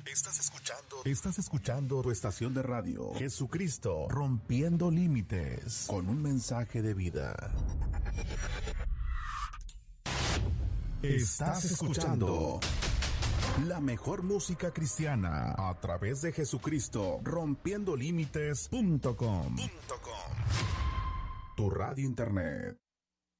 Estás escuchando tu estación de radio, Jesucristo, rompiendo límites, con un mensaje de vida. Estás escuchando la mejor música cristiana a través de Jesucristo, rompiendolímites.com. Tu radio internet.